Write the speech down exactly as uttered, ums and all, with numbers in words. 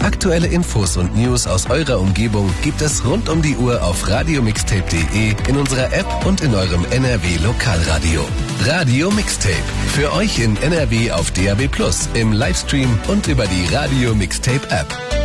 Aktuelle Infos und News aus eurer Umgebung gibt es rund um die Uhr auf radiomixtape punkt de, in unserer App und in eurem N R W Lokalradio. Radio Mixtape. Für euch in N R W auf D A B plus, im Livestream und über die Radio Mixtape App.